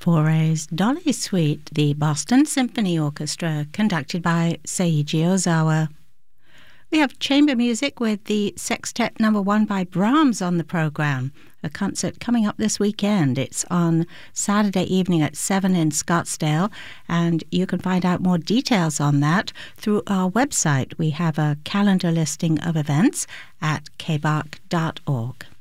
Fauré's Dolly Suite, the Boston Symphony Orchestra, conducted by Seiji Ozawa. We have chamber music with the Sextet No. 1 by Brahms on the program, a concert coming up this weekend. It's on Saturday evening at 7 in Scottsdale, and you can find out more details on that through our website. We have a calendar listing of events at kbach.org.